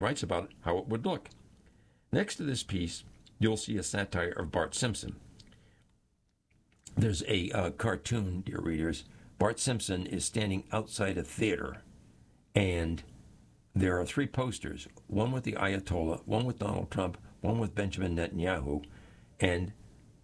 writes about how it would look. Next to this piece, you'll see a satire of Bart Simpson. There's a cartoon, dear readers. Bart Simpson is standing outside a theater, and there are three posters, one with the Ayatollah, one with Donald Trump, one with Benjamin Netanyahu, and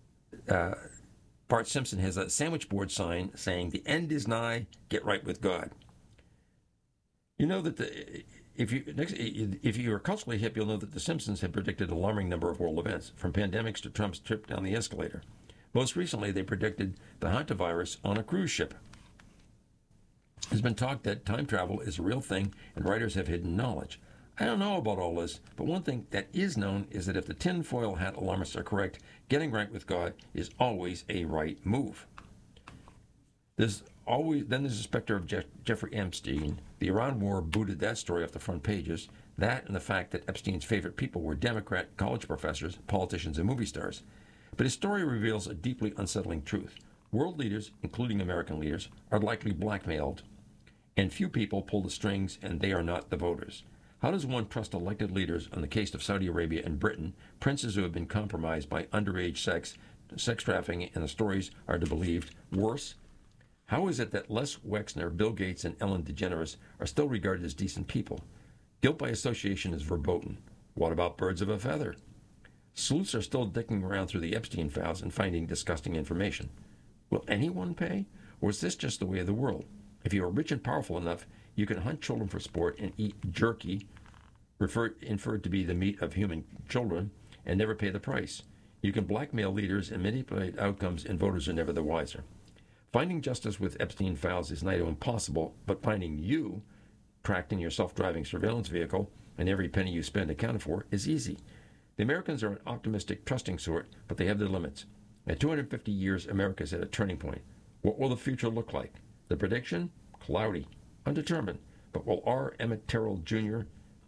Bart Simpson has a sandwich board sign saying, "The end is nigh, get right with God." You know that if you are culturally hip, you'll know that the Simpsons have predicted an alarming number of world events, from pandemics to Trump's trip down the escalator. Most recently, they predicted the hantavirus on a cruise ship. There's been talk that time travel is a real thing and writers have hidden knowledge. I don't know about all this, but one thing that is known is that if the tinfoil hat alarmists are correct, getting right with God is always a right move. There's the specter of Jeffrey Epstein. The Iran war booted that story off the front pages. That and the fact that Epstein's favorite people were Democrat college professors, politicians, and movie stars. But his story reveals a deeply unsettling truth. World leaders, including American leaders, are likely blackmailed, and few people pull the strings, and they are not the voters. How does one trust elected leaders on the case of Saudi Arabia and Britain, princes who have been compromised by underage sex trafficking, and the stories are to be believed? Worse, how is it that Les Wexner, Bill Gates, and Ellen DeGeneres are still regarded as decent people? Guilt by association is verboten. What about birds of a feather? Sleuths are still dicking around through the Epstein files and finding disgusting information. Will anyone pay? Or is this just the way of the world? If you are rich and powerful enough, you can hunt children for sport and eat jerky, inferred to be the meat of human children, and never pay the price. You can blackmail leaders and manipulate outcomes, and voters are never the wiser. Finding justice with Epstein files is neither impossible, but finding you, tracked in your self-driving surveillance vehicle, and every penny you spend accounted for, is easy. The Americans are an optimistic, trusting sort, but they have their limits. At 250 years, America is at a turning point. What will the future look like? The prediction? Cloudy, undetermined. But will R. Emmett Till Jr.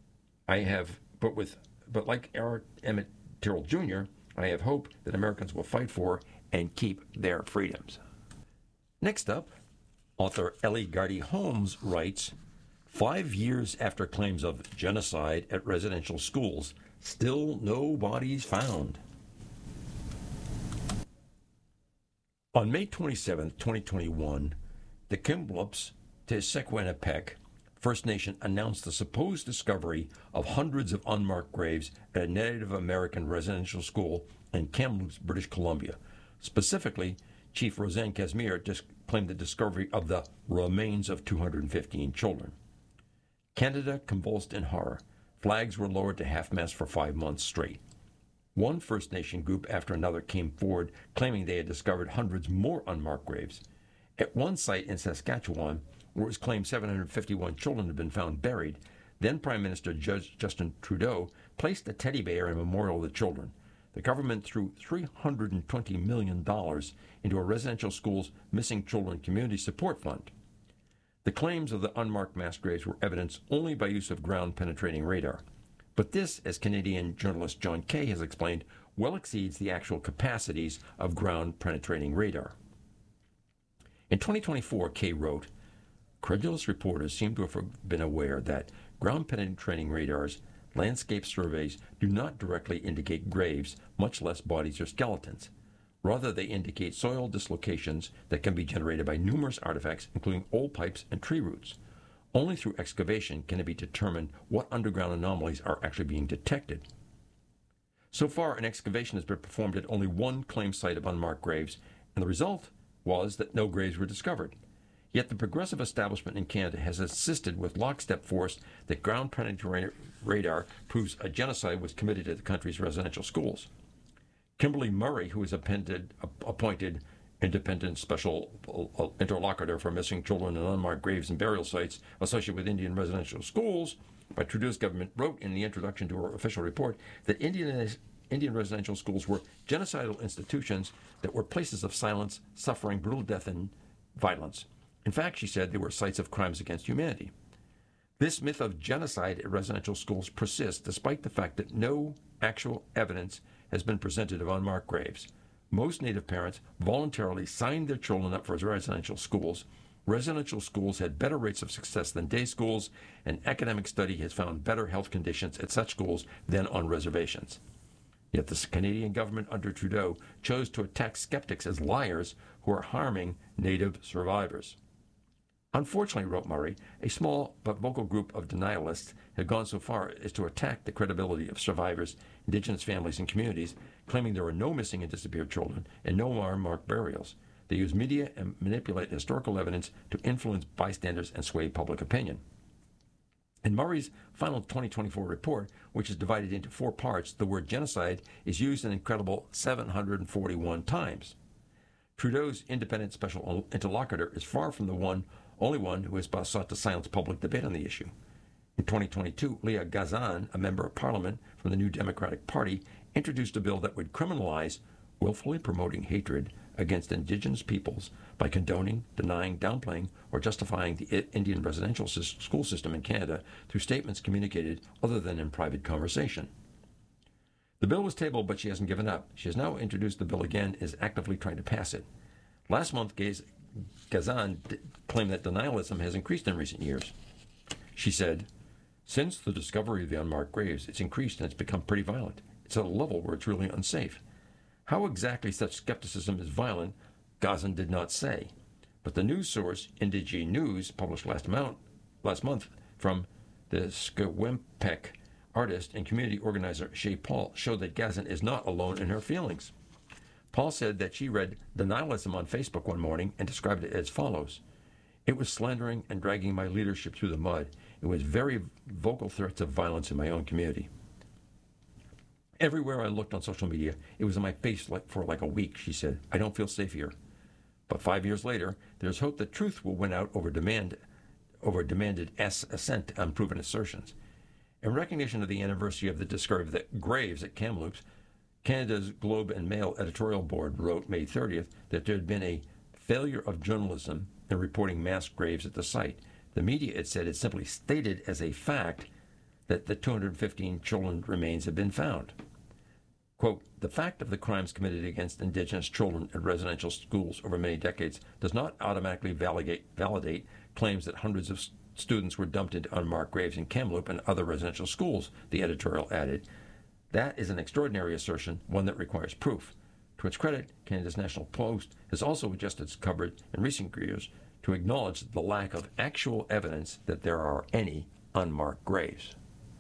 But like R. Emmett Till Jr., I have hope that Americans will fight for and keep their freedoms. Next up, author Ellie Gardy Holmes writes, 5 years after claims of genocide at residential schools, still no bodies found. On May 27, 2021, the Kamloops te Secwépemc First Nation announced the supposed discovery of hundreds of unmarked graves at a Native American residential school in Kamloops, British Columbia. Specifically, Chief Roseanne Casimir claimed the discovery of the remains of 215 children. Canada convulsed in horror. Flags were lowered to half-mast for 5 months straight. One First Nation group after another came forward claiming they had discovered hundreds more unmarked graves. At one site in Saskatchewan, where it was claimed 751 children had been found buried, then Prime Minister Justin Trudeau placed a teddy bear in memorial of the children. The government threw $320 million into a residential school's missing children community support fund. The claims of the unmarked mass graves were evidenced only by use of ground-penetrating radar. But this, as Canadian journalist John Kay has explained, well exceeds the actual capacities of ground-penetrating radar. In 2024, Kay wrote, credulous reporters seem to have been aware that ground-penetrating radars, landscape surveys, do not directly indicate graves, much less bodies or skeletons. Rather, they indicate soil dislocations that can be generated by numerous artifacts, including old pipes and tree roots. Only through excavation can it be determined what underground anomalies are actually being detected. So far, an excavation has been performed at only one claimed site of unmarked graves, and the result was that no graves were discovered. Yet the progressive establishment in Canada has insisted with lockstep force that ground-penetrating radar proves a genocide was committed at the country's residential schools. Kimberly Murray, who is appointed independent special interlocutor for missing children and unmarked graves and burial sites associated with Indian residential schools by Trudeau's government, wrote in the introduction to her official report that Indian residential schools were genocidal institutions that were places of silence, suffering, brutal death, and violence. In fact, she said, they were sites of crimes against humanity. This myth of genocide at residential schools persists despite the fact that no actual evidence has been presented of unmarked graves. Most Native parents voluntarily signed their children up for residential schools, residential schools had better rates of success than day schools. An academic study has found better health conditions at such schools than on reservations. Yet the Canadian government under Trudeau chose to attack skeptics as liars who are harming Native survivors. Unfortunately, wrote Murray, a small but vocal group of denialists had gone so far as to attack the credibility of survivors, Indigenous families, and communities, claiming there were no missing and disappeared children and no unmarked burials. They use media and manipulate historical evidence to influence bystanders and sway public opinion. In Murray's final 2024 report, which is divided into 4 parts, the word genocide is used an incredible 741 times. Trudeau's independent special interlocutor is far from the only one who has sought to silence public debate on the issue. In 2022, Leah Gazan, a member of parliament from the New Democratic Party, introduced a bill that would criminalize willfully promoting hatred against Indigenous peoples by condoning, denying, downplaying, or justifying the Indian residential school system in Canada through statements communicated other than in private conversation. The bill was tabled, but she hasn't given up. She has now introduced the bill again and is actively trying to pass it. Last month, Gazan claimed that denialism has increased in recent years. She said, "Since the discovery of the unmarked graves, it's increased and it's become pretty violent. It's at a level where it's really unsafe." How exactly such skepticism is violent, Gazan did not say. But the news source, Indigi News, published last month from the Secwepemc artist and community organizer Shay Paul, showed that Gazan is not alone in her feelings. Paul said that she read denialism on Facebook one morning and described it as follows: "It was slandering and dragging my leadership through the mud. It was very vocal threats of violence in my own community. Everywhere I looked on social media, it was in my face for a week," she said. "I don't feel safe here." But 5 years later, there's hope that truth will win out over demanded assent to unproven assertions. In recognition of the anniversary of the discovery of the graves at Kamloops, Canada's Globe and Mail editorial board wrote May 30th that there had been a failure of journalism in reporting mass graves at the site. The media, it said, had simply stated as a fact that the 215 children remains had been found. Quote, "The fact of the crimes committed against Indigenous children at residential schools over many decades does not automatically validate claims that hundreds of students were dumped into unmarked graves in Kamloops and other residential schools," the editorial added. "That is an extraordinary assertion, one that requires proof." To its credit, Canada's National Post has also adjusted its coverage in recent years to acknowledge the lack of actual evidence that there are any unmarked graves.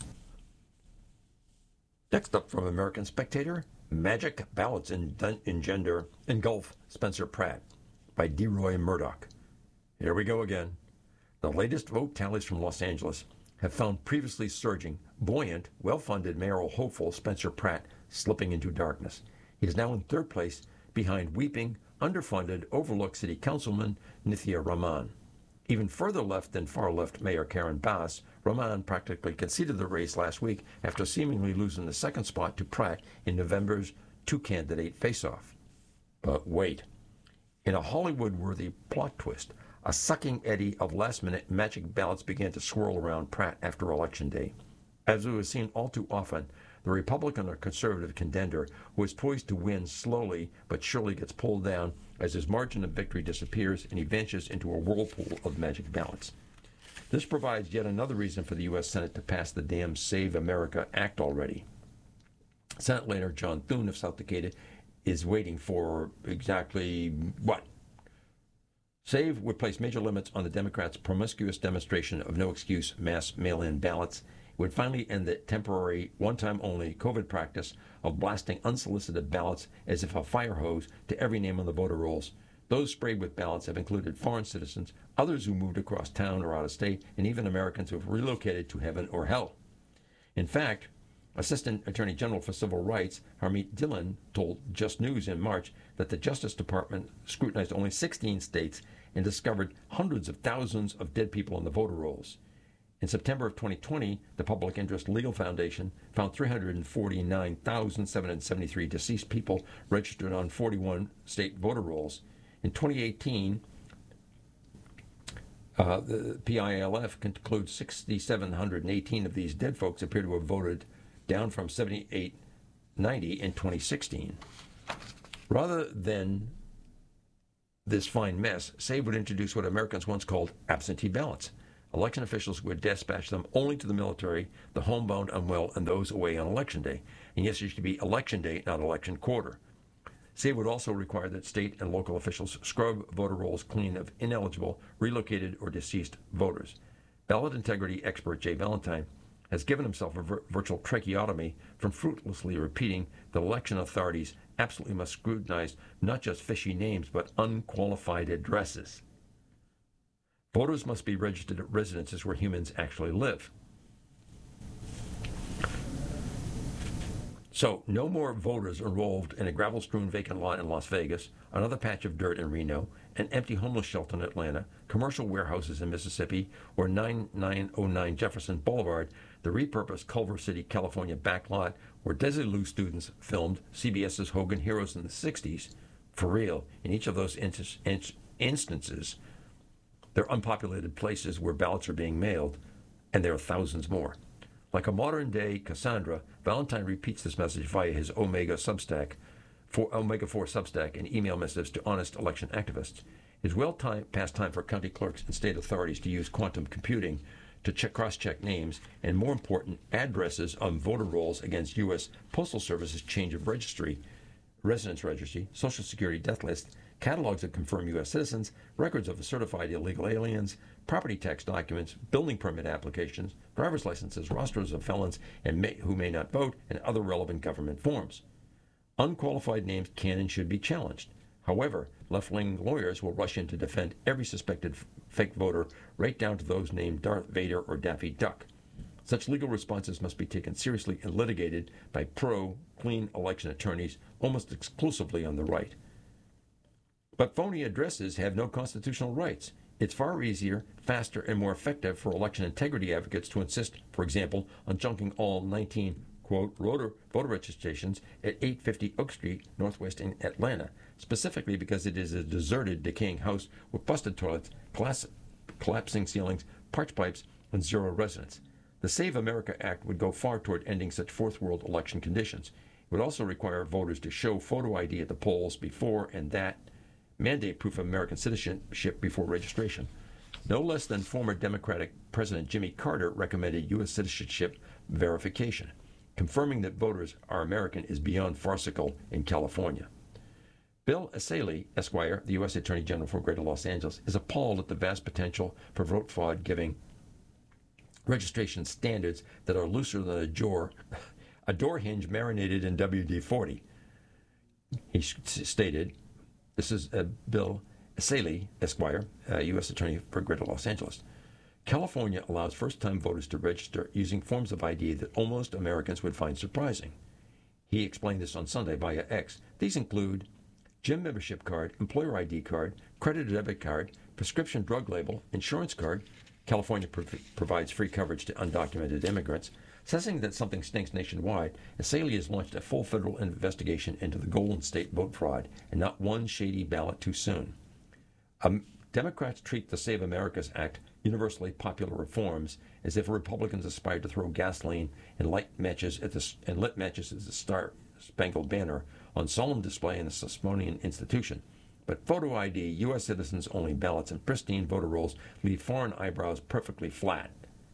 Next up from American Spectator, Magic Ballots Engulf Spencer Pratt by DeRoy Murdoch. Here we go again. The latest vote tallies from Los Angeles have found previously surging, buoyant, well-funded mayoral hopeful Spencer Pratt slipping into darkness. He is now in third place behind weeping, underfunded, overlooked City Councilman Nithya Raman. Even further left than far-left Mayor Karen Bass, Raman practically conceded the race last week after seemingly losing the second spot to Pratt in November's two-candidate face-off. But wait. In a Hollywood-worthy plot twist, a sucking eddy of last-minute magic ballots began to swirl around Pratt after Election Day. As we have seen all too often, the Republican or conservative contender who is poised to win slowly but surely gets pulled down as his margin of victory disappears and he vanishes into a whirlpool of magic ballots. This provides yet another reason for the U.S. Senate to pass the damn Save America Act already. Senate leader John Thune of South Dakota is waiting for exactly what? SAVE would place major limits on the Democrats' promiscuous demonstration of no-excuse mass mail-in ballots. It would finally end the temporary, one-time-only COVID practice of blasting unsolicited ballots as if a fire hose to every name on the voter rolls. Those sprayed with ballots have included foreign citizens, others who moved across town or out of state, and even Americans who have relocated to heaven or hell. In fact, Assistant Attorney General for Civil Rights Harmeet Dillon told Just News in March that the Justice Department scrutinized only 16 states and discovered hundreds of thousands of dead people on the voter rolls. In September of 2020, the Public Interest Legal Foundation found 349,773 deceased people registered on 41 state voter rolls. In 2018, the PILF concludes 6,718 of these dead folks appear to have voted, down from 7,890 in 2016. Rather than this fine mess, SAVE would introduce what Americans once called absentee ballots. Election officials would dispatch them only to the military, the homebound, unwell, and those away on Election Day. And yes, it should be Election Day, not Election Quarter. SAVE would also require that state and local officials scrub voter rolls clean of ineligible, relocated, or deceased voters. Ballot integrity expert Jay Valentine has given himself a virtual tracheotomy from fruitlessly repeating that election authorities absolutely must scrutinize not just fishy names, but unqualified addresses. Voters must be registered at residences where humans actually live. So, no more voters enrolled in a gravel-strewn vacant lot in Las Vegas, another patch of dirt in Reno, an empty homeless shelter in Atlanta, commercial warehouses in Mississippi, or 9909 Jefferson Boulevard, the repurposed Culver City, California backlot where Desilu students filmed CBS's Hogan Heroes in the 60s. For real, in each of those instances, they're unpopulated places where ballots are being mailed, and there are thousands more. Like a modern-day Cassandra, Valentine repeats this message via his Omega 4 Substack and email messages to honest election activists. It is well past time for county clerks and state authorities to use quantum computing to cross-check names and, more important, addresses on voter rolls against U.S. Postal Service's change of residence registry, Social Security death list, catalogs of confirmed U.S. citizens, records of certified illegal aliens, property tax documents, building permit applications, driver's licenses, rosters of felons who may not vote, and other relevant government forms. Unqualified names can and should be challenged. However, left-wing lawyers will rush in to defend every suspected fake voter, right down to those named Darth Vader or Daffy Duck. Such legal responses must be taken seriously and litigated by pro-clean election attorneys, almost exclusively on the right. But phony addresses have no constitutional rights. It's far easier, faster, and more effective for election integrity advocates to insist, for example, on junking all 19, quote, voter registrations at 850 Oak Street, Northwest in Atlanta, specifically because it is a deserted, decaying house with busted toilets, collapsing ceilings, parched pipes, and zero residents. The Save America Act would go far toward ending such fourth-world election conditions. It would also require voters to show photo ID at the polls before and that, mandate proof of American citizenship before registration. No less than former Democratic President Jimmy Carter recommended U.S. citizenship verification. Confirming that voters are American is beyond farcical in California. Bill Essayli, Esquire, the U.S. Attorney General for Greater Los Angeles, is appalled at the vast potential for vote fraud, giving registration standards that are looser than a door hinge marinated in WD-40. He stated, this is Bill Essayli, Esquire, U.S. Attorney for Greater Los Angeles. California allows first-time voters to register using forms of ID that almost Americans would find surprising. He explained this on Sunday via X. These include gym membership card, employer ID card, credit or debit card, prescription drug label, insurance card. California provides free coverage to undocumented immigrants. Sensing that something stinks nationwide, Essayli has launched a full federal investigation into the Golden State vote fraud, and not one shady ballot too soon. Democrats treat the Save America's Act, universally popular reforms, as if Republicans aspired to throw gasoline and lit matches as the Star-Spangled Banner on solemn display in the Smithsonian Institution. But photo ID, U.S. citizens-only ballots, and pristine voter rolls leave foreign eyebrows perfectly flat.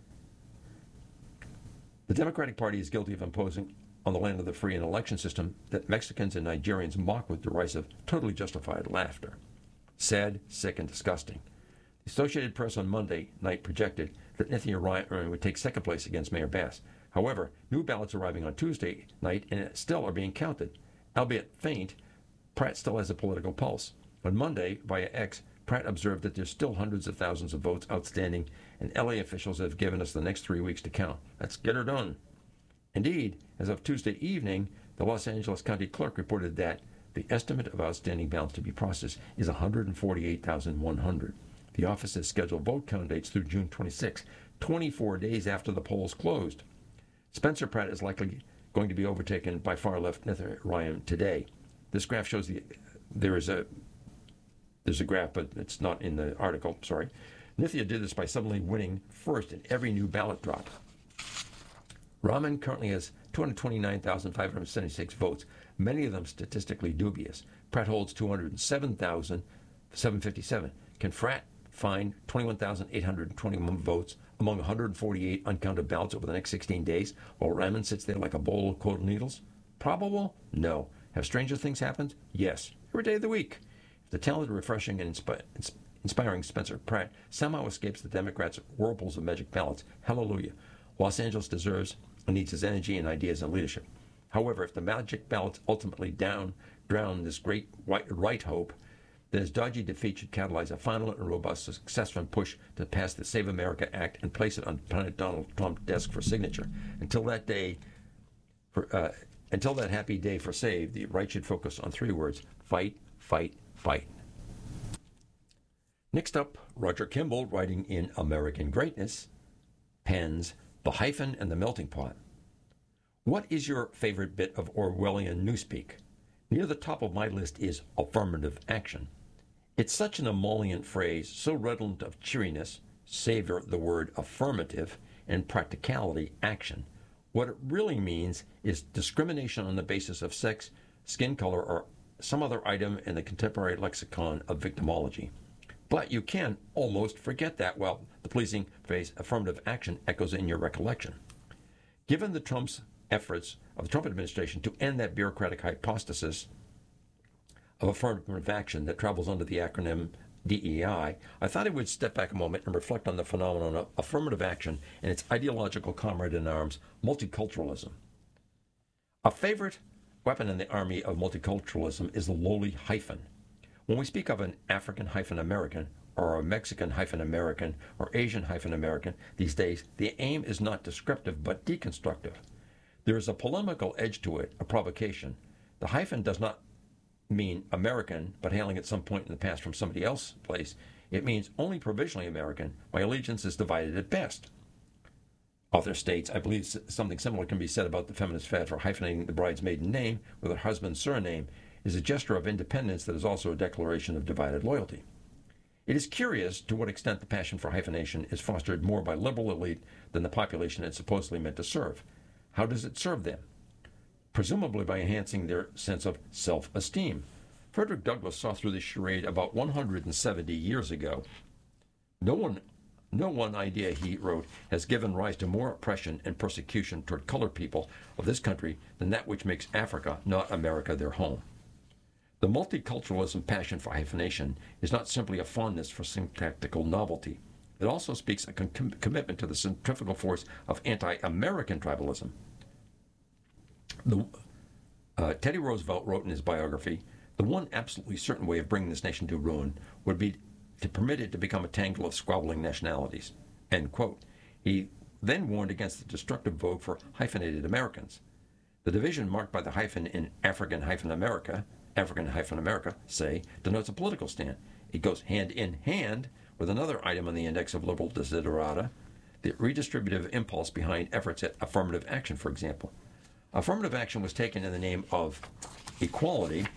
The Democratic Party is guilty of imposing on the land of the free an election system that Mexicans and Nigerians mock with derisive, totally justified laughter. Sad, sick, and disgusting. The Associated Press on Monday night projected that Nithya Ryan would take second place against Mayor Bass. However, new ballots arriving on Tuesday night and still are being counted. Albeit faint, Pratt still has a political pulse. On Monday, via X, Pratt observed that there's still hundreds of thousands of votes outstanding, and LA officials have given us the next 3 weeks to count. Let's get her done. Indeed, as of Tuesday evening, the Los Angeles County Clerk reported that the estimate of outstanding ballots to be processed is 148,100. The office has scheduled vote count dates through June 26, 24 days after the polls closed. Spencer Pratt is likely going to be overtaken by far-left Nithya Ryan today. This graph shows there's a graph, but it's not in the article, sorry. Nithya did this by suddenly winning first in every new ballot drop. Rahman currently has 229,576 votes, many of them statistically dubious. Pratt holds 207,000, 757. Can Frat find 21,821 votes among 148 uncounted ballots over the next 16 days while Raman sits there like a bowl of cold needles? Probable? No. Have stranger things happened? Yes. Every day of the week. If the talented, refreshing, and inspiring Spencer Pratt somehow escapes the Democrats' whirlpools of magic ballots, hallelujah. Los Angeles deserves and needs his energy and ideas and leadership. However, if the magic ballots ultimately drown this great right hope, then his dodgy defeat should catalyze a final and robust, successful push to pass the Save America Act and place it on President Donald Trump's desk for signature. Until that happy day for Save, the right should focus on three words: fight, fight, fight. Next up, Roger Kimball, writing in American Greatness, pens The Hyphen and the Melting Pot. What is your favorite bit of Orwellian newspeak? Near the top of my list is affirmative action. It's such an emollient phrase, so redolent of cheeriness, savor the word affirmative, and practicality, action. What it really means is discrimination on the basis of sex, skin color, or some other item in the contemporary lexicon of victimology. But you can almost forget that while the pleasing phrase affirmative action echoes in your recollection. Given the Trump's efforts of the Trump administration to end that bureaucratic hypostasis of affirmative action that travels under the acronym DEI, I thought I would step back a moment and reflect on the phenomenon of affirmative action and its ideological comrade in arms, multiculturalism. A favorite weapon in the army of multiculturalism is the lowly hyphen. When we speak of an African-American or a Mexican-American or Asian-American these days, the aim is not descriptive but deconstructive. There is a polemical edge to it, a provocation. The hyphen does not mean American, but hailing at some point in the past from somebody else's place. It means only provisionally American. My allegiance is divided at best. Author states, I believe something similar can be said about the feminist fad for hyphenating the bride's maiden name with her husband's surname is a gesture of independence that is also a declaration of divided loyalty. It is curious to what extent the passion for hyphenation is fostered more by liberal elite than the population it's supposedly meant to serve. How does it serve them? Presumably by enhancing their sense of self-esteem. Frederick Douglass saw through this charade about 170 years ago. No one idea, he wrote, has given rise to more oppression and persecution toward colored people of this country than that which makes Africa, not America, their home. The multiculturalism passion for hyphenation is not simply a fondness for syntactical novelty. It also speaks a commitment to the centrifugal force of anti-American tribalism. Teddy Roosevelt wrote in his biography, the one absolutely certain way of bringing this nation to ruin would be to permit it to become a tangle of squabbling nationalities. End quote. He then warned against the destructive vogue for hyphenated Americans. The division marked by the hyphen in African-America, say, denotes a political stand. It goes hand in hand with another item on the index of liberal desiderata, the redistributive impulse behind efforts at affirmative action, for example. Affirmative action was taken in the name of equality,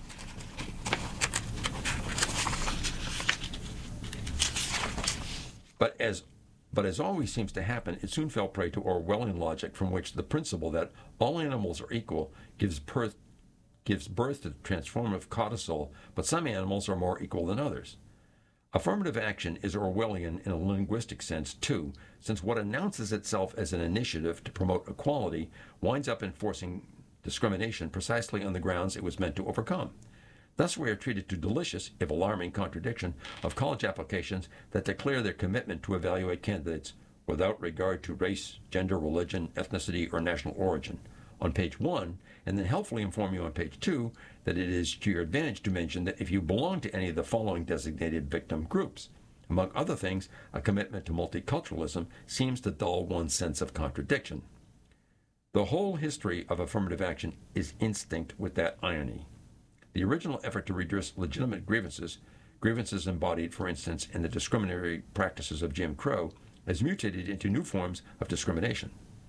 but as always seems to happen, it soon fell prey to Orwellian logic from which the principle that all animals are equal gives birth to the transformative codicil, but some animals are more equal than others. Affirmative action is Orwellian in a linguistic sense, too, since what announces itself as an initiative to promote equality winds up enforcing discrimination precisely on the grounds it was meant to overcome. Thus, we are treated to delicious, if alarming, contradiction of college applications that declare their commitment to evaluate candidates without regard to race, gender, religion, ethnicity, or national origin on page 1, and then helpfully inform you on page 2 that it is to your advantage to mention that if you belong to any of the following designated victim groups, among other things, a commitment to multiculturalism seems to dull one's sense of contradiction. The whole history of affirmative action is instinct with that irony. The original effort to redress legitimate grievances embodied, for instance, in the discriminatory practices of Jim Crow, has mutated into new forms of discrimination.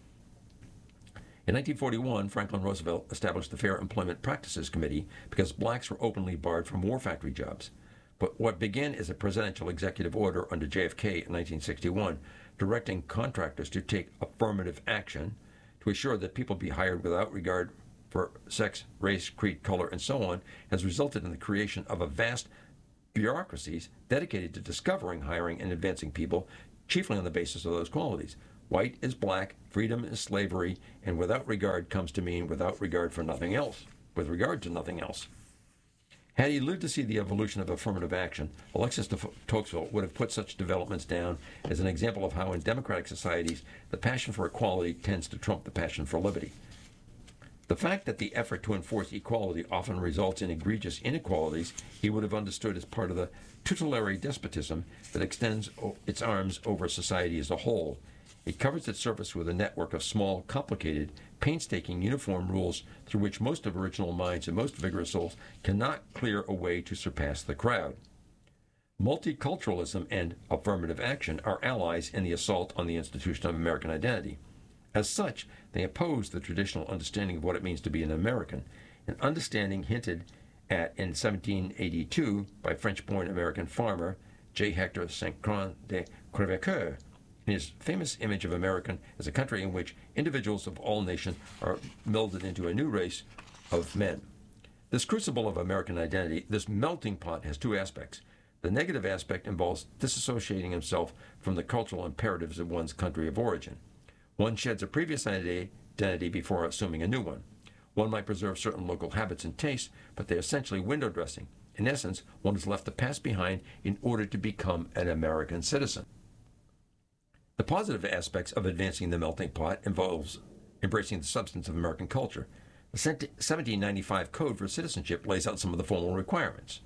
In 1941, Franklin Roosevelt established the Fair Employment Practices Committee because blacks were openly barred from war factory jobs. But what began as a presidential executive order under JFK in 1961, directing contractors to take affirmative action to assure that people be hired without regard for sex, race, creed, color, and so on, has resulted in the creation of a vast bureaucracies dedicated to discovering, hiring, and advancing people, chiefly on the basis of those qualities. White is black, freedom is slavery, and without regard comes to mean without regard for nothing else, with regard to nothing else. Had he lived to see the evolution of affirmative action, Alexis de Tocqueville would have put such developments down as an example of how in democratic societies the passion for equality tends to trump the passion for liberty. The fact that the effort to enforce equality often results in egregious inequalities he would have understood as part of the tutelary despotism that extends its arms over society as a whole. It covers its surface with a network of small, complicated, painstaking, uniform rules through which most of original minds and most vigorous souls cannot clear a way to surpass the crowd. Multiculturalism and affirmative action are allies in the assault on the institution of American identity. As such, they oppose the traditional understanding of what it means to be an American, an understanding hinted at in 1782 by French-born American farmer J. Hector Saint-Croix de Crèvecoeur, in his famous image of American as a country in which individuals of all nations are melded into a new race of men. This crucible of American identity, this melting pot, has two aspects. The negative aspect involves disassociating himself from the cultural imperatives of one's country of origin. One sheds a previous identity before assuming a new one. One might preserve certain local habits and tastes, but they're essentially window dressing. In essence, one is left to pass behind in order to become an American citizen. The positive aspects of advancing the melting pot involves embracing the substance of American culture. The 1795 Code for Citizenship lays out some of the formal requirements.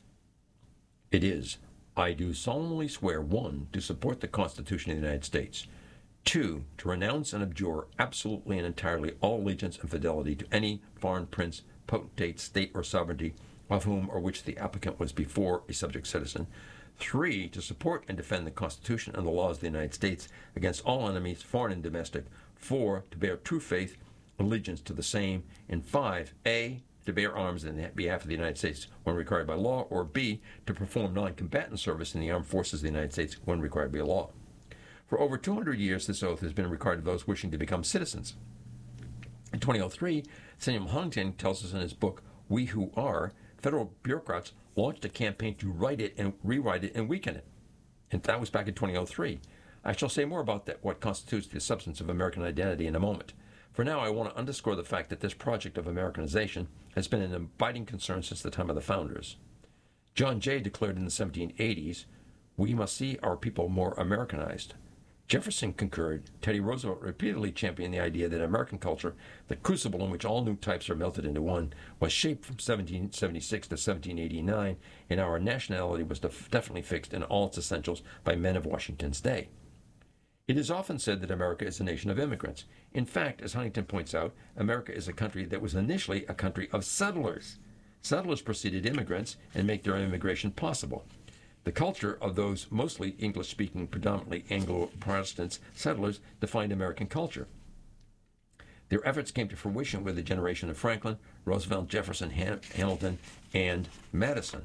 It is, I do solemnly swear, 1, to support the Constitution of the United States, 2, to renounce and abjure absolutely and entirely all allegiance and fidelity to any foreign prince, potentate, state, or sovereignty of whom or which the applicant was before a subject citizen, 3, to support and defend the Constitution and the laws of the United States against all enemies, foreign and domestic, 4, to bear true faith, allegiance to the same, and 5, A, to bear arms in behalf of the United States when required by law, or B, to perform non-combatant service in the armed forces of the United States when required by law. For over 200 years, this oath has been required of those wishing to become citizens. In 2003, Samuel Huntington tells us in his book, We Who Are, federal bureaucrats launched a campaign to write it and rewrite it and weaken it. And that was back in 2003. I shall say more about what constitutes the substance of American identity in a moment. For now, I want to underscore the fact that this project of Americanization has been an abiding concern since the time of the founders. John Jay declared in the 1780s, we must see our people more Americanized. Jefferson concurred. Teddy Roosevelt repeatedly championed the idea that American culture, the crucible in which all new types are melted into one, was shaped from 1776 to 1789, and our nationality was definitely fixed in all its essentials by men of Washington's day. It is often said that America is a nation of immigrants. In fact, as Huntington points out, America is a country that was initially a country of settlers. Settlers preceded immigrants and make their immigration possible. The culture of those mostly English-speaking, predominantly Anglo-Protestant settlers defined American culture. Their efforts came to fruition with the generation of Franklin, Roosevelt, Jefferson, Hamilton, and Madison.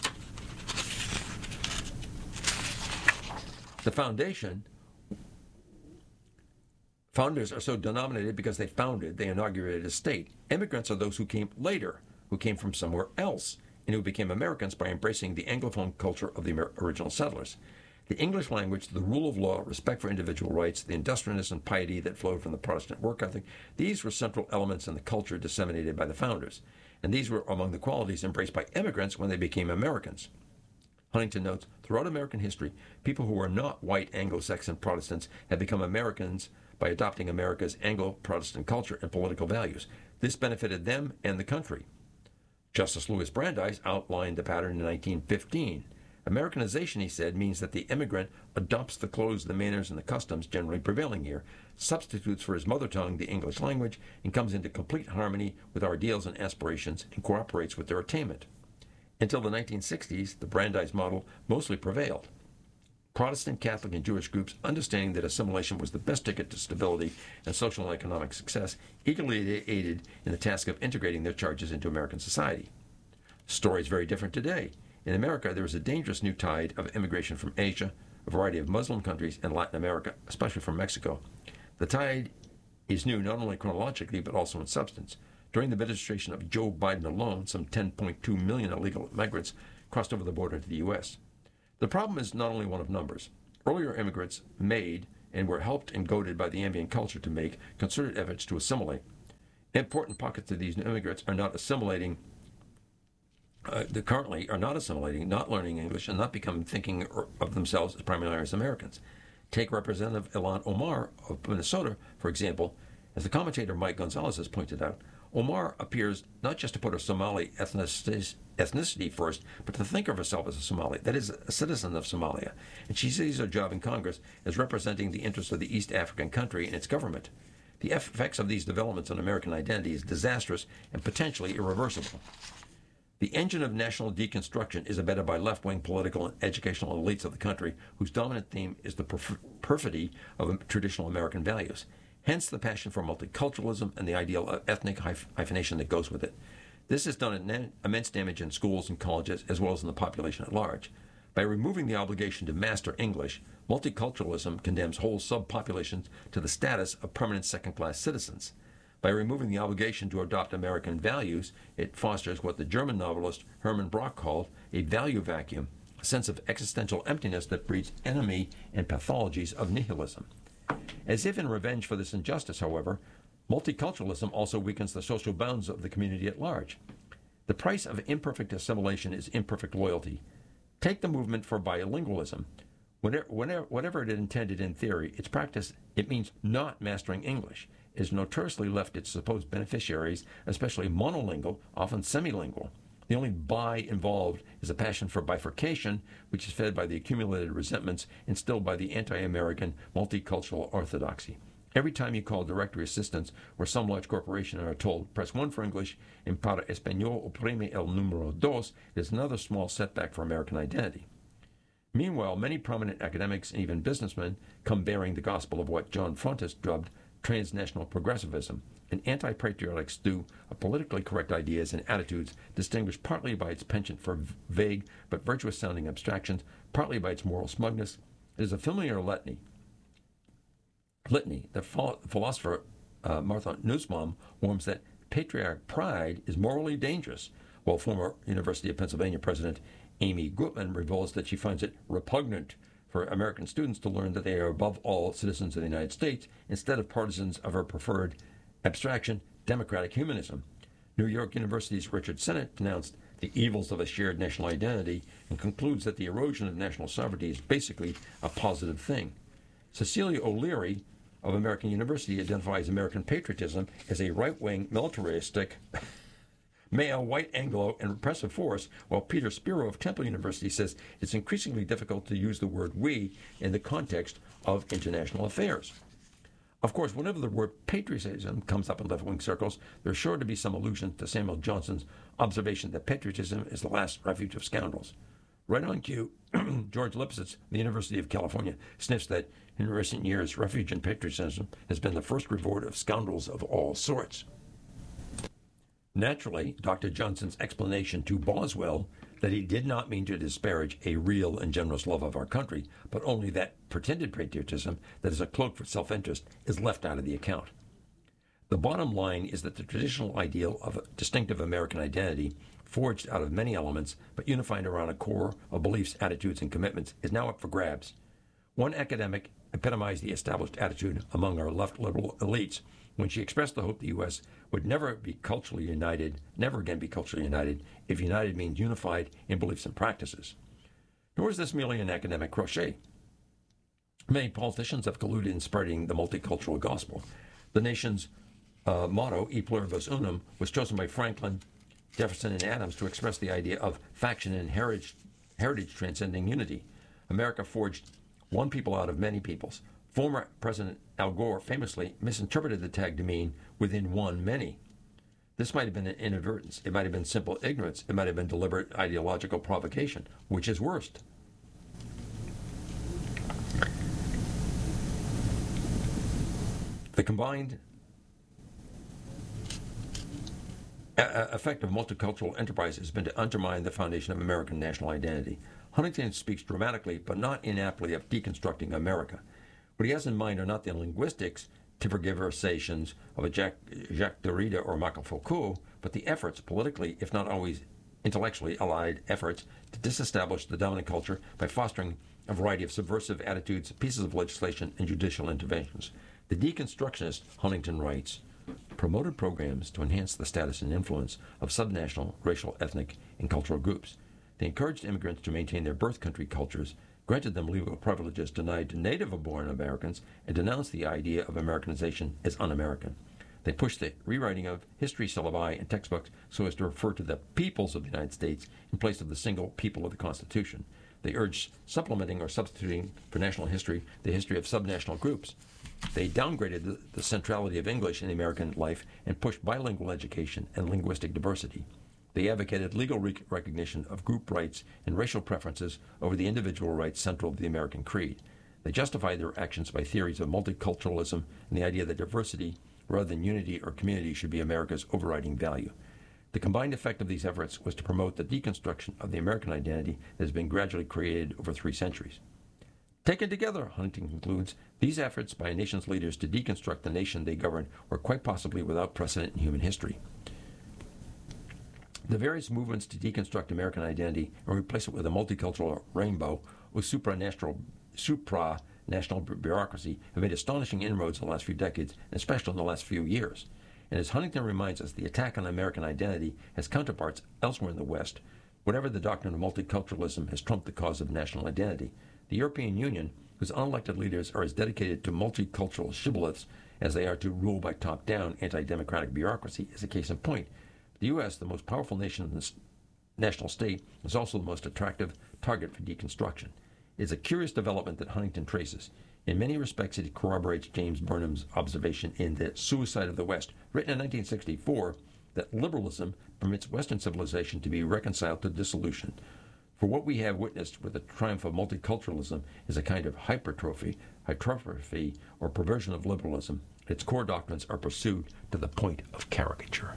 The founders are so denominated because they inaugurated a state. Immigrants are those who came later, who came from somewhere else, and who became Americans by embracing the Anglophone culture of the original settlers. The English language, the rule of law, respect for individual rights, the industriousness and piety that flowed from the Protestant work ethic, these were central elements in the culture disseminated by the founders, and these were among the qualities embraced by immigrants when they became Americans. Huntington notes, throughout American history, people who were not white Anglo-Saxon Protestants have become Americans by adopting America's Anglo-Protestant culture and political values. This benefited them and the country. Justice Louis Brandeis outlined the pattern in 1915. Americanization, he said, means that the immigrant adopts the clothes, the manners, and the customs generally prevailing here, substitutes for his mother tongue the English language, and comes into complete harmony with our ideals and aspirations and cooperates with their attainment. Until the 1960s, the Brandeis model mostly prevailed. Protestant, Catholic, and Jewish groups, understanding that assimilation was the best ticket to stability and social and economic success, eagerly aided in the task of integrating their charges into American society. The story is very different today. In America, there is a dangerous new tide of immigration from Asia, a variety of Muslim countries, and Latin America, especially from Mexico. The tide is new not only chronologically, but also in substance. During the administration of Joe Biden alone, some 10.2 million illegal migrants crossed over the border to the U.S. The problem is not only one of numbers. Earlier immigrants made and were helped and goaded by the ambient culture to make concerted efforts to assimilate. Important pockets of these new immigrants are not assimilating, currently are not assimilating, not learning English, and not becoming thinking of themselves as primarily as Americans. Take Representative Ilhan Omar of Minnesota, for example. As the commentator Mike Gonzalez has pointed out, Omar appears not just to put her Somali ethnicity first, but to think of herself as a Somali, that is, a citizen of Somalia. And she sees her job in Congress as representing the interests of the East African country and its government. The effects of these developments on American identity is disastrous and potentially irreversible. The engine of national deconstruction is abetted by left-wing political and educational elites of the country whose dominant theme is the perfidy of traditional American values. Hence the passion for multiculturalism and the ideal of ethnic hyphenation that goes with it. This has done immense damage in schools and colleges as well as in the population at large. By removing the obligation to master English, multiculturalism condemns whole subpopulations to the status of permanent second-class citizens. By removing the obligation to adopt American values, it fosters what the German novelist Hermann Brock called a value vacuum, a sense of existential emptiness that breeds enemy and pathologies of nihilism. As if in revenge for this injustice, however, multiculturalism also weakens the social bounds of the community at large. The price of imperfect assimilation is imperfect loyalty. Take the movement for bilingualism. Whatever it intended in theory, its practice, it means not mastering English. It has notoriously left its supposed beneficiaries, especially monolingual, often semilingual. The only bi involved is a passion for bifurcation, which is fed by the accumulated resentments instilled by the anti-American multicultural orthodoxy. Every time you call directory assistance or some large corporation and are told, press 1 for English, and para español oprime el número dos, is another small setback for American identity. Meanwhile, many prominent academics and even businessmen come bearing the gospel of what John Frontis dubbed transnational progressivism, an anti-patriotic stew of politically correct ideas and attitudes distinguished partly by its penchant for vague but virtuous-sounding abstractions, partly by its moral smugness. It is a familiar litany. The philosopher Martha Nussbaum warns that patriotic pride is morally dangerous, while former University of Pennsylvania President Amy Gutmann reveals that she finds it repugnant for American students to learn that they are above all citizens of the United States instead of partisans of her preferred abstraction, democratic humanism. New York University's Richard Sennett denounced the evils of a shared national identity and concludes that the erosion of national sovereignty is basically a positive thing. Cecilia O'Leary of American University identifies American patriotism as a right-wing, militaristic, male, white, Anglo, and repressive force, while Peter Spiro of Temple University says it's increasingly difficult to use the word we in the context of international affairs. Of course, whenever the word patriotism comes up in left-wing circles, there's sure to be some allusion to Samuel Johnson's observation that patriotism is the last refuge of scoundrels. Right on cue, George Lipsitz, the University of California, sniffs that in recent years, refuge in patriotism has been the first reward of scoundrels of all sorts. Naturally, Dr. Johnson's explanation to Boswell that he did not mean to disparage a real and generous love of our country, but only that pretended patriotism that is a cloak for self-interest is left out of the account. The bottom line is that the traditional ideal of a distinctive American identity, forged out of many elements but unified around a core of beliefs, attitudes, and commitments, is now up for grabs. One academic epitomized the established attitude among our left liberal elites when she expressed the hope the U.S. would never again be culturally united, if united means unified in beliefs and practices. Nor is this merely an academic crochet. Many politicians have colluded in spreading the multicultural gospel. The nation's motto, E pluribus unum, was chosen by Franklin, Jefferson, and Adams to express the idea of faction and heritage transcending unity. America forged one people out of many peoples. Former President Al Gore famously misinterpreted the tag to mean within one many. This might have been an inadvertence. It might have been simple ignorance. It might have been deliberate ideological provocation. Which is worst? The combined effect of multicultural enterprise has been to undermine the foundation of American national identity. Huntington speaks dramatically, but not inaptly, of deconstructing America. What he has in mind are not the linguistics tergiversations of a Jacques Derrida or Michel Foucault, but the efforts, politically, if not always intellectually allied efforts to disestablish the dominant culture by fostering a variety of subversive attitudes, pieces of legislation, and judicial interventions. The deconstructionist, Huntington writes, promoted programs to enhance the status and influence of subnational, racial, ethnic, and cultural groups. They encouraged immigrants to maintain their birth country cultures, granted them legal privileges denied to native-born Americans, and denounced the idea of Americanization as un-American. They pushed the rewriting of history syllabi and textbooks so as to refer to the peoples of the United States in place of the single people of the Constitution. They urged supplementing or substituting for national history the history of subnational groups. They downgraded the centrality of English in American life and pushed bilingual education and linguistic diversity. They advocated legal recognition of group rights and racial preferences over the individual rights central to the American creed. They justified their actions by theories of multiculturalism and the idea that diversity, rather than unity or community, should be America's overriding value. The combined effect of these efforts was to promote the deconstruction of the American identity that has been gradually created over 3 centuries. Taken together, Huntington concludes, these efforts by a nation's leaders to deconstruct the nation they govern were quite possibly without precedent in human history. The various movements to deconstruct American identity and replace it with a multicultural rainbow with supranational bureaucracy have made astonishing inroads in the last few decades, and especially in the last few years. And as Huntington reminds us, the attack on American identity has counterparts elsewhere in the West. Whatever the doctrine of multiculturalism has trumped the cause of national identity. The European Union, whose unelected leaders are as dedicated to multicultural shibboleths as they are to rule by top-down anti-democratic bureaucracy, is a case in point. The U.S., the most powerful nation in the national state, is also the most attractive target for deconstruction. It is a curious development that Huntington traces. In many respects, it corroborates James Burnham's observation in The Suicide of the West, written in 1964, that liberalism permits Western civilization to be reconciled to dissolution. For what we have witnessed with the triumph of multiculturalism is a kind of hypertrophy, or perversion of liberalism. Its core doctrines are pursued to the point of caricature.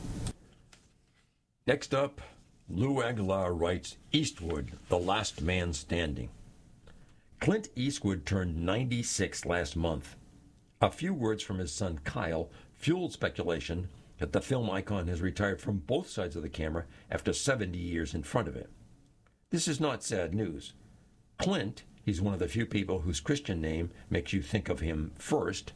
Next up, Lou Aguilar writes, Eastwood, the last man standing. Clint Eastwood turned 96 last month. A few words from his son Kyle fueled speculation that the film icon has retired from both sides of the camera after 70 years in front of it. This is not sad news. Clint, he's one of the few people whose Christian name makes you think of him first,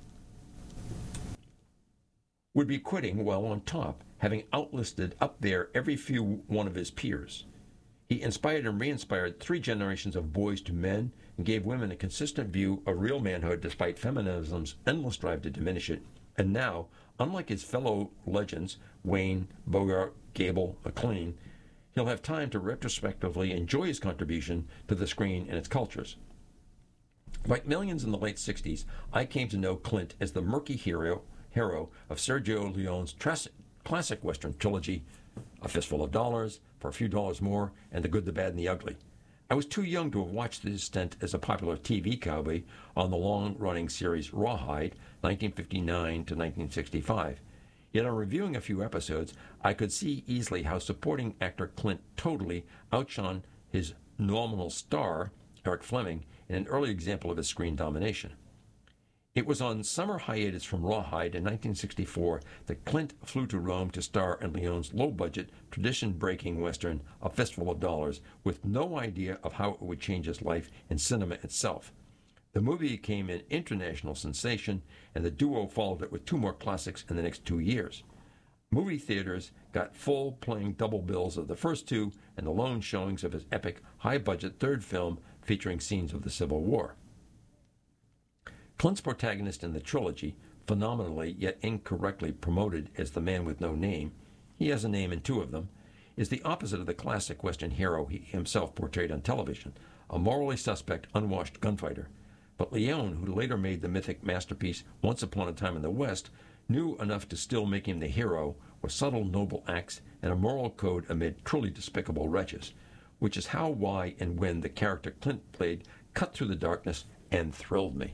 would be quitting while on top, having outlisted up there every few one of his peers. He inspired and re-inspired 3 generations of boys to men and gave women a consistent view of real manhood despite feminism's endless drive to diminish it. And now, unlike his fellow legends, Wayne, Bogart, Gable, McLean, he'll have time to retrospectively enjoy his contribution to the screen and its cultures. Like millions in the late 60s, I came to know Clint as the murky hero of Sergio Leone's classic Western trilogy, A Fistful of Dollars, For a Few Dollars More, and The Good, the Bad, and the Ugly. I was too young to have watched his stint as a popular TV cowboy on the long-running series Rawhide, 1959 to 1965. Yet on reviewing a few episodes, I could see easily how supporting actor Clint totally outshone his nominal star, Eric Fleming, in an early example of his screen domination. It was on summer hiatus from Rawhide in 1964 that Clint flew to Rome to star in Leone's low-budget, tradition-breaking Western, A Fistful of Dollars, with no idea of how it would change his life and cinema itself. The movie became an international sensation, and the duo followed it with 2 more classics in the next 2 years. Movie theaters got full, playing double bills of the first 2 and the lone showings of his epic, high-budget third film featuring scenes of the Civil War. Clint's protagonist in the trilogy, phenomenally yet incorrectly promoted as the man with no name, he has a name in 2 of them, is the opposite of the classic Western hero he himself portrayed on television, a morally suspect, unwashed gunfighter. But Leone, who later made the mythic masterpiece Once Upon a Time in the West, knew enough to still make him the hero with subtle, noble acts and a moral code amid truly despicable wretches, which is how, why, and when the character Clint played cut through the darkness and thrilled me.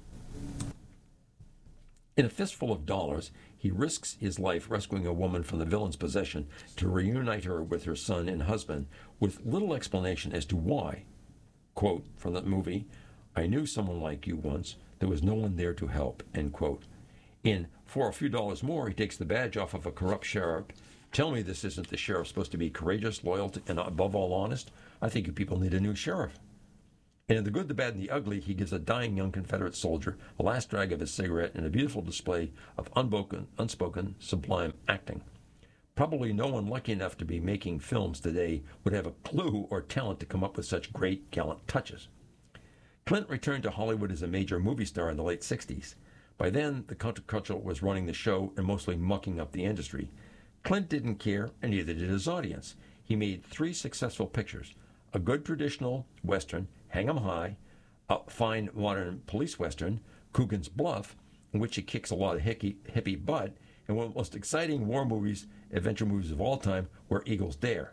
In A Fistful of Dollars, he risks his life rescuing a woman from the villain's possession to reunite her with her son and husband with little explanation as to why. Quote from the movie, I knew someone like you once. There was no one there to help, end quote. In For a Few Dollars More, he takes the badge off of a corrupt sheriff Tell me this isn't the sheriff supposed to be courageous, loyal, and above all honest. I think you people need a new sheriff. And in The Good, the Bad, and the Ugly, he gives a dying young Confederate soldier a last drag of his cigarette in a beautiful display of unspoken, sublime acting. Probably no one lucky enough to be making films today would have a clue or talent to come up with such great, gallant touches. Clint returned to Hollywood as a major movie star in the late 60s. By then, the counterculture was running the show and mostly mucking up the industry. Clint didn't care, and neither did his audience. He made 3 successful pictures: a good traditional Western, Hang 'em High, a fine modern police Western, Coogan's Bluff, in which he kicks a lot of hippie butt, and one of the most exciting war movies, adventure movies of all time, were Eagles Dare.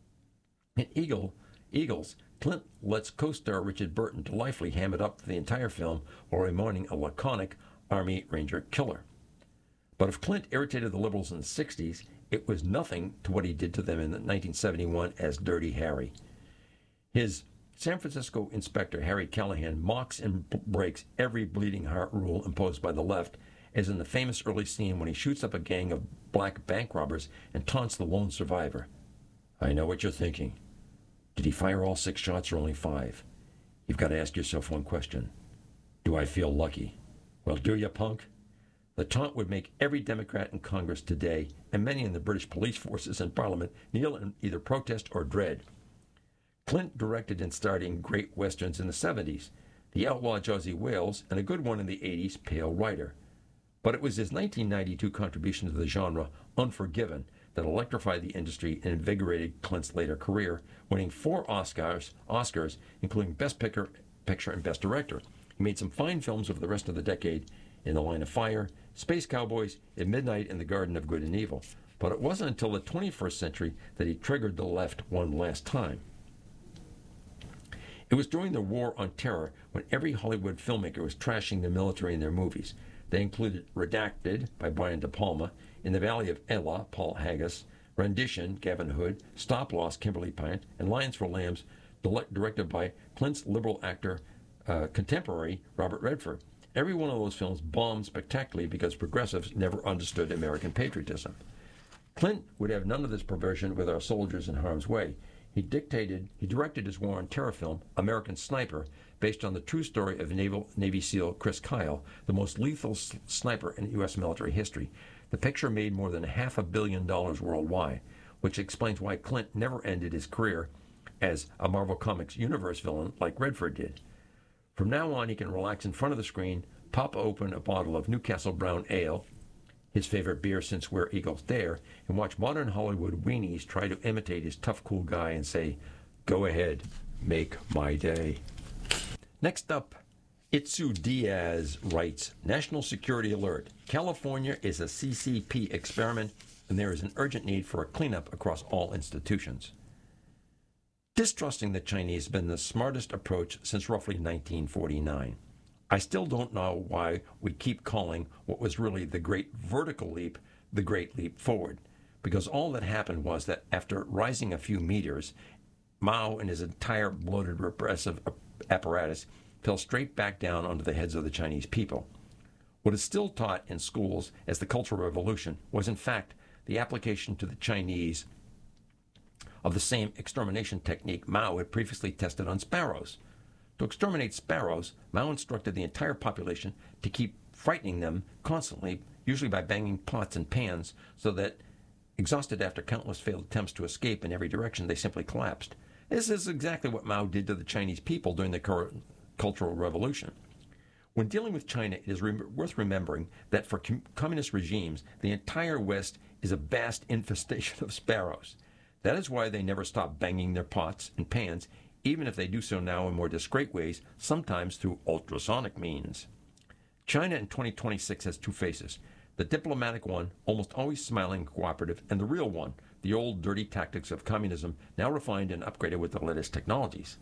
In Eagles, Clint lets co-star Richard Burton delightfully ham it up for the entire film while remaining a laconic Army Ranger killer. But if Clint irritated the liberals in the 60s, it was nothing to what he did to them in 1971 as Dirty Harry. His San Francisco inspector, Harry Callahan, mocks and breaks every bleeding heart rule imposed by the left, as in the famous early scene when he shoots up a gang of black bank robbers and taunts the lone survivor. I know what you're thinking. Did he fire all 6 shots or only 5? You've got to ask yourself one question. Do I feel lucky? Well, do you, punk? The taunt would make every Democrat in Congress today, and many in the British police forces and Parliament, kneel in either protest or dread. Clint directed and starred in great westerns in the 70s, The Outlaw Josey Wales, and a good one in the 80s, Pale Rider. But it was his 1992 contribution to the genre, Unforgiven, that electrified the industry and invigorated Clint's later career, winning 4 Oscars, including Best Picture and Best Director. He made some fine films over the rest of the decade: In the Line of Fire, Space Cowboys, At Midnight in the Garden of Good and Evil. But it wasn't until the 21st century that he triggered the left one last time. It was during the War on Terror when every Hollywood filmmaker was trashing the military in their movies. They included Redacted by Brian De Palma, In the Valley of Elah, Paul Haggis, Rendition, Gavin Hood, Stop Loss, Kimberly Pint, and Lions for Lambs, directed by Clint's liberal actor contemporary Robert Redford. Every one of those films bombed spectacularly because progressives never understood American patriotism. Clint would have none of this perversion with Our Soldiers in Harm's Way. He directed his war on terror film, American Sniper, based on the true story of Navy SEAL Chris Kyle, the most lethal sniper in U.S. military history. The picture made more than $500 million worldwide, which explains why Clint never ended his career as a Marvel Comics universe villain like Redford did. From now on, he can relax in front of the screen, pop open a bottle of Newcastle Brown Ale, his favorite beer since Where Eagles Dare, and watch modern Hollywood weenies try to imitate his tough, cool guy and say, "Go ahead, make my day." Next up, Itsu Diaz writes, National Security Alert. California is a CCP experiment, and there is an urgent need for a cleanup across all institutions. Distrusting the Chinese has been the smartest approach since roughly 1949. I still don't know why we keep calling what was really the Great Vertical Leap the Great Leap Forward, because all that happened was that after rising a few meters, Mao and his entire bloated repressive apparatus fell straight back down onto the heads of the Chinese people. What is still taught in schools as the Cultural Revolution was in fact the application to the Chinese of the same extermination technique Mao had previously tested on sparrows. To exterminate sparrows, Mao instructed the entire population to keep frightening them constantly, usually by banging pots and pans, so that, exhausted after countless failed attempts to escape in every direction, they simply collapsed. This is exactly what Mao did to the Chinese people during the Cultural Revolution. When dealing with China, it is worth remembering that for communist regimes, the entire West is a vast infestation of sparrows. That is why they never stop banging their pots and pans, even if they do so now in more discreet ways, sometimes through ultrasonic means. China in 2026 has 2 faces. The diplomatic one, almost always smiling and cooperative, and the real one, the old dirty tactics of communism, now refined and upgraded with the latest technologies.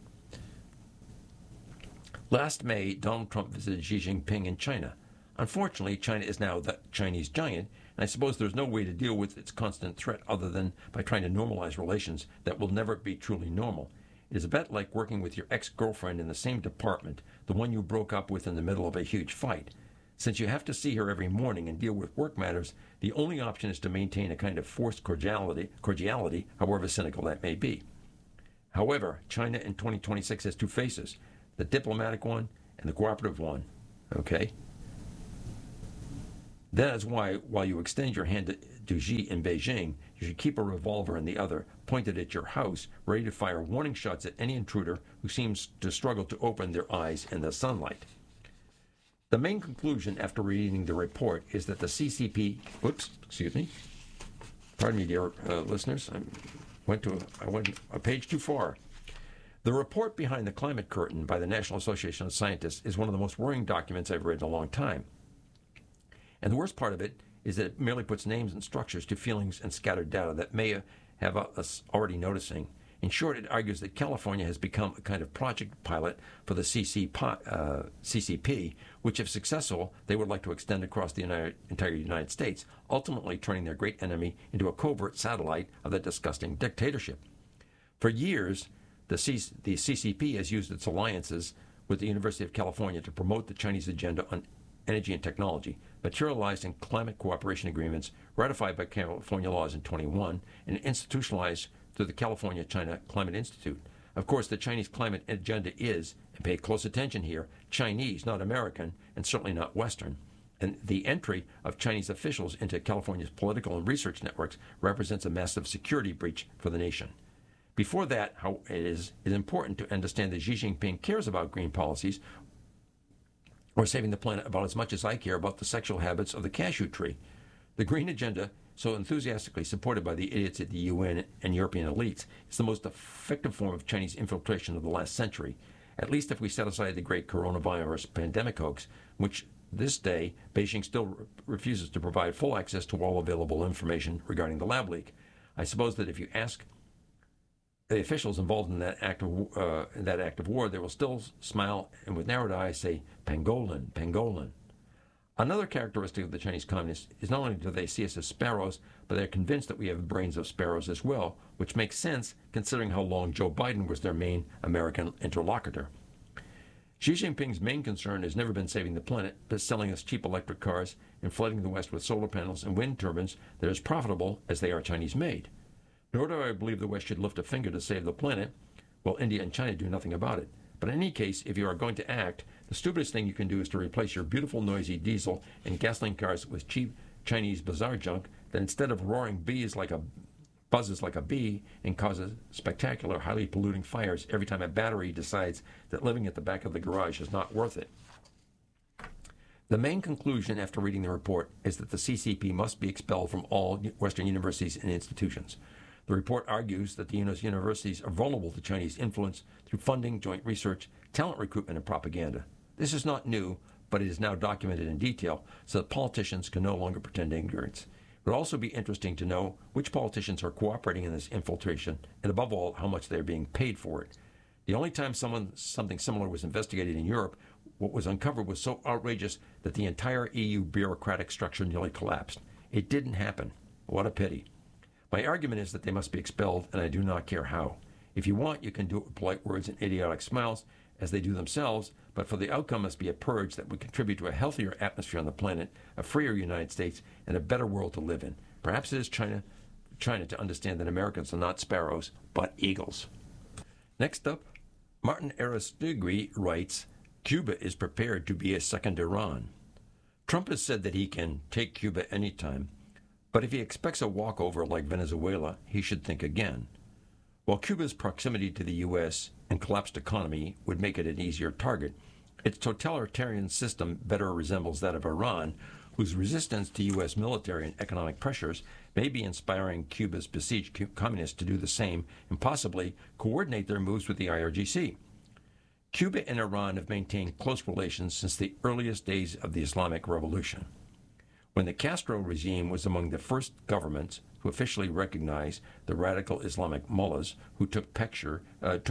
Last May, Donald Trump visited Xi Jinping in China. Unfortunately, China is now the Chinese giant, and I suppose there's no way to deal with its constant threat other than by trying to normalize relations that will never be truly normal. It is a bit like working with your ex-girlfriend in the same department, the one you broke up with in the middle of a huge fight. Since you have to see her every morning and deal with work matters, the only option is to maintain a kind of forced cordiality, however cynical that may be. However, China in 2026 has two faces, the diplomatic one and the cooperative one. Okay? That is why, while you extend your hand to Xi in Beijing, you should keep a revolver in the other, pointed at your house, ready to fire warning shots at any intruder who seems to struggle to open their eyes in the sunlight. The main conclusion after reading the report is that the CCP, pardon me, dear listeners, I went a page too far. The report behind the climate curtain by the National Association of Scientists is one of the most worrying documents I've read in a long time. And the worst part of it is that it merely puts names and structures to feelings and scattered data that may have us already noticing. In short, it argues that California has become a kind of project pilot for the CCP, which, if successful, they would like to extend across the entire United States, ultimately turning their great enemy into a covert satellite of the disgusting dictatorship. For years, the CCP has used its alliances with the University of California to promote the Chinese agenda on energy and technology, materialized in climate cooperation agreements ratified by California laws in 2021 and institutionalized through the California-China Climate Institute. Of course, the Chinese climate agenda is, and pay close attention here, Chinese, not American, and certainly not Western. And the entry of Chinese officials into California's political and research networks represents a massive security breach for the nation. Before that, how it is important to understand that Xi Jinping cares about green policies or saving the planet about as much as I care about the sexual habits of the cashew tree. The green agenda, so enthusiastically supported by the idiots at the UN and European elites, is the most effective form of Chinese infiltration of the last century, at least if we set aside the great coronavirus pandemic hoax, which this day Beijing still refuses to provide full access to all available information regarding the lab leak. I suppose that if you ask the officials involved in that act of war, they will still smile and with narrowed eyes say, "Pangolin, Pangolin." Another characteristic of the Chinese communists is not only do they see us as sparrows, but they're convinced that we have brains of sparrows as well, which makes sense considering how long Joe Biden was their main American interlocutor. Xi Jinping's main concern has never been saving the planet, but selling us cheap electric cars and flooding the West with solar panels and wind turbines that are as profitable as they are Chinese-made. Nor do I believe the West should lift a finger to save the planet, while India and China do nothing about it. But in any case, if you are going to act, the stupidest thing you can do is to replace your beautiful, noisy diesel and gasoline cars with cheap Chinese bazaar junk that instead of roaring buzzes like a bee and causes spectacular, highly polluting fires every time a battery decides that living at the back of the garage is not worth it. The main conclusion after reading the report is that the CCP must be expelled from all Western universities and institutions. The report argues that the U.S. universities are vulnerable to Chinese influence through funding, joint research, talent recruitment, and propaganda. This is not new, but it is now documented in detail so that politicians can no longer pretend ignorance. It would also be interesting to know which politicians are cooperating in this infiltration, and above all, how much they are being paid for it. The only time something similar was investigated in Europe, what was uncovered was so outrageous that the entire EU bureaucratic structure nearly collapsed. It didn't happen. What a pity. My argument is that they must be expelled, and I do not care how. If you want, you can do it with polite words and idiotic smiles, as they do themselves, but for the outcome must be a purge that would contribute to a healthier atmosphere on the planet, a freer United States, and a better world to live in. Perhaps it is China to understand that Americans are not sparrows, but eagles. Next up, Martin Aristigui writes, Cuba is prepared to be a second Iran. Trump has said that he can take Cuba anytime, but if he expects a walkover like Venezuela, he should think again. While Cuba's proximity to the U.S. and collapsed economy would make it an easier target, its totalitarian system better resembles that of Iran, whose resistance to U.S. military and economic pressures may be inspiring Cuba's besieged communists to do the same and possibly coordinate their moves with the IRGC. Cuba and Iran have maintained close relations since the earliest days of the Islamic Revolution. When the Castro regime was among the first governments to officially recognize the radical Islamic mullahs who took power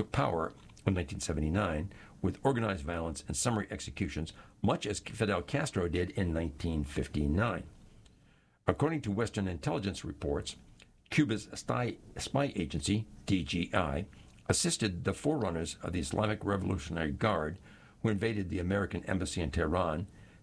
in 1979 with organized violence and summary executions, much as Fidel Castro did in 1959. According to Western intelligence reports, Cuba's spy agency, DGI, assisted the forerunners of the Islamic Revolutionary Guard who invaded the American embassy in Tehran,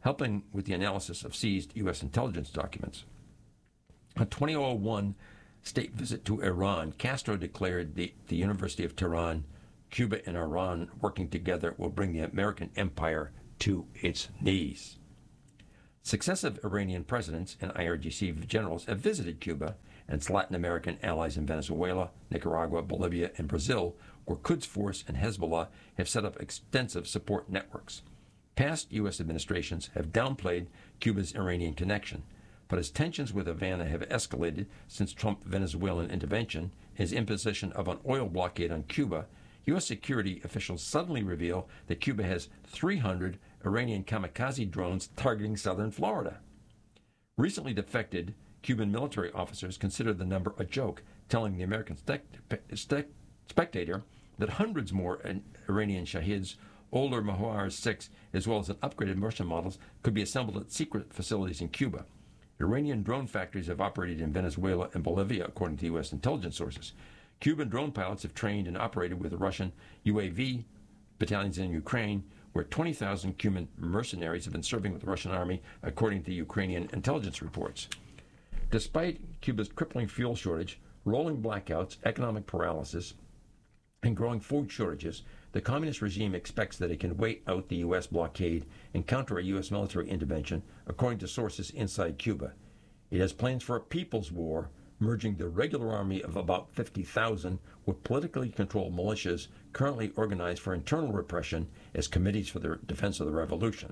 helping with the analysis of seized U.S. intelligence documents. A 2001 state visit to Iran, Castro declared the University of Tehran, Cuba, and Iran working together will bring the American empire to its knees. Successive Iranian presidents and IRGC generals have visited Cuba and its Latin American allies in Venezuela, Nicaragua, Bolivia, and Brazil, where Quds Force and Hezbollah have set up extensive support networks. Past U.S. administrations have downplayed Cuba's Iranian connection, but as tensions with Havana have escalated since Trump's Venezuelan intervention and his imposition of an oil blockade on Cuba, U.S. security officials suddenly reveal that Cuba has 300 Iranian kamikaze drones targeting southern Florida. Recently defected Cuban military officers considered the number a joke, telling the American Spectator that hundreds more Iranian Shahids, older Mahwar 6, as well as an upgraded Merchant models, could be assembled at secret facilities in Cuba. Iranian drone factories have operated in Venezuela and Bolivia, according to U.S. intelligence sources. Cuban drone pilots have trained and operated with the Russian UAV battalions in Ukraine, where 20,000 Cuban mercenaries have been serving with the Russian army, according to Ukrainian intelligence reports. Despite Cuba's crippling fuel shortage, rolling blackouts, economic paralysis, and growing food shortages, the communist regime expects that it can wait out the U.S. blockade and counter a U.S. military intervention, according to sources inside Cuba. It has plans for a people's war, merging the regular army of about 50,000 with politically controlled militias currently organized for internal repression as committees for the defense of the revolution.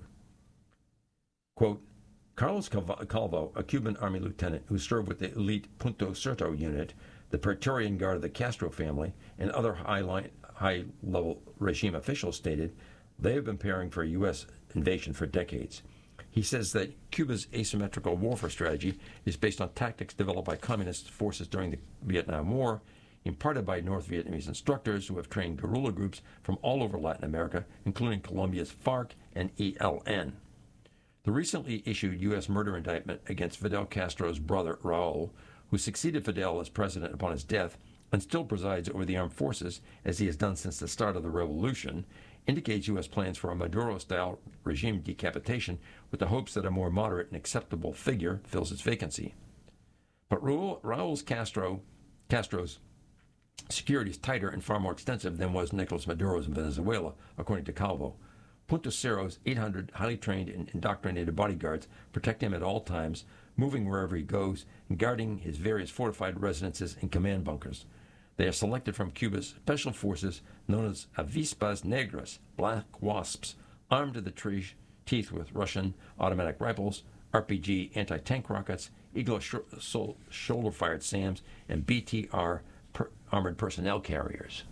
Quote, Carlos Calvo, a Cuban army lieutenant who served with the elite Punto Certo unit, the Praetorian Guard of the Castro family, and other high-level regime officials stated they have been preparing for a U.S. invasion for decades. He says that Cuba's asymmetrical warfare strategy is based on tactics developed by communist forces during the Vietnam War, imparted by North Vietnamese instructors who have trained guerrilla groups from all over Latin America, including Colombia's FARC and ELN. The recently issued U.S. murder indictment against Fidel Castro's brother, Raul, who succeeded Fidel as president upon his death and still presides over the armed forces, as he has done since the start of the revolution, indicates U.S. plans for a Maduro-style regime decapitation with the hopes that a more moderate and acceptable figure fills its vacancy. But Raul Castro's security is tighter and far more extensive than was Nicolas Maduro's in Venezuela, according to Calvo. Punto Cerro's 800 highly trained and indoctrinated bodyguards protect him at all times, moving wherever he goes and guarding his various fortified residences and command bunkers. They are selected from Cuba's special forces known as Avispas Negras, Black Wasps, armed to the teeth with Russian automatic rifles, RPG anti-tank rockets, Eagle shoulder-fired SAMs, and BTR armored personnel carriers.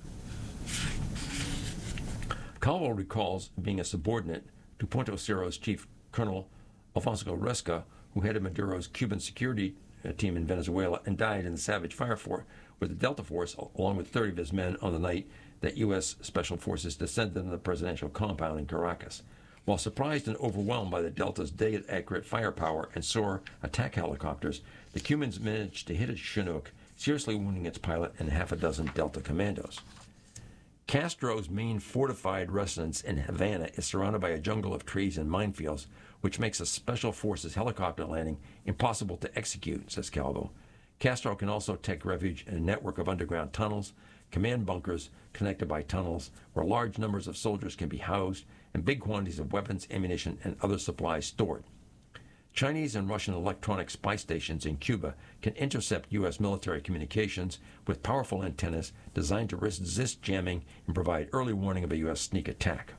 Calvo recalls being a subordinate to Punto Cerro's chief, Colonel Alfonso Resca, who headed Maduro's Cuban security team in Venezuela and died in the savage fire with the Delta Force, along with 30 of his men, on the night that U.S. Special Forces descended on the presidential compound in Caracas. While surprised and overwhelmed by the Delta's day-accurate firepower and SOAR attack helicopters, the Cubans managed to hit a Chinook, seriously wounding its pilot and half a dozen Delta commandos. Castro's main fortified residence in Havana is surrounded by a jungle of trees and minefields, which makes a Special Forces helicopter landing impossible to execute, says Calvo. Castro can also take refuge in a network of underground tunnels, command bunkers connected by tunnels, where large numbers of soldiers can be housed, and big quantities of weapons, ammunition, and other supplies stored. Chinese and Russian electronic spy stations in Cuba can intercept U.S. military communications with powerful antennas designed to resist jamming and provide early warning of a U.S. sneak attack.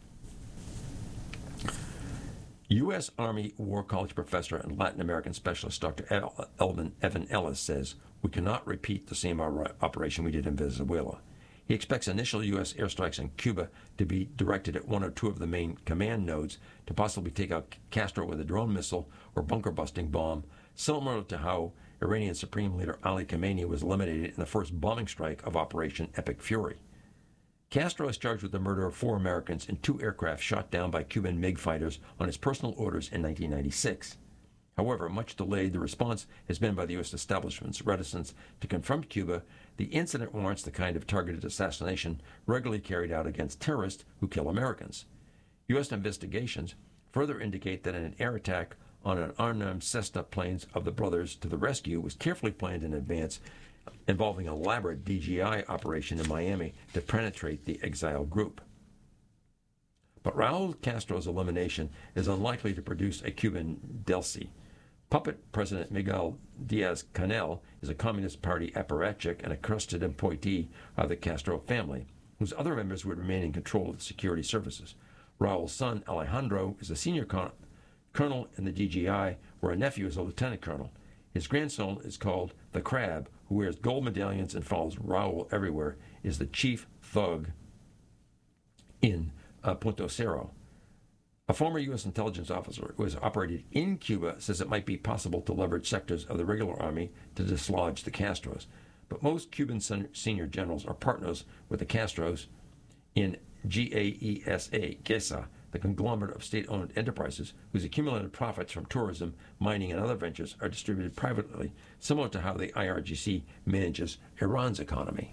U.S. Army War College professor and Latin American specialist Dr. Evan Ellis says, "We cannot repeat the same operation we did in Venezuela." He expects initial U.S. airstrikes in Cuba to be directed at one or two of the main command nodes to possibly take out Castro with a drone missile or bunker-busting bomb, similar to how Iranian Supreme Leader Ali Khamenei was eliminated in the first bombing strike of Operation Epic Fury. Castro is charged with the murder of 4 Americans in 2 aircraft shot down by Cuban MiG fighters on his personal orders in 1996. However, much delayed, the response has been by the U.S. establishment's reticence to confront Cuba. The incident warrants the kind of targeted assassination regularly carried out against terrorists who kill Americans. U.S. investigations further indicate that an air attack on an unarmed Cessna planes of the brothers to the rescue was carefully planned in advance, involving an elaborate DGI operation in Miami to penetrate the exile group. But Raul Castro's elimination is unlikely to produce a Cuban Delcy. Puppet President Miguel Diaz-Canel is a Communist Party apparatchik and a trusted appointee of the Castro family, whose other members would remain in control of the security services. Raul's son, Alejandro, is a senior colonel in the DGI, where a nephew is a lieutenant colonel. His grandson is called the Crab, who wears gold medallions and follows Raul everywhere, is the chief thug in Punto Cero. A former U.S. intelligence officer who has operated in Cuba says it might be possible to leverage sectors of the regular army to dislodge the Castros. But most Cuban senior generals are partners with the Castros in GESA, the conglomerate of state-owned enterprises whose accumulated profits from tourism, mining, and other ventures are distributed privately, similar to how the IRGC manages Iran's economy.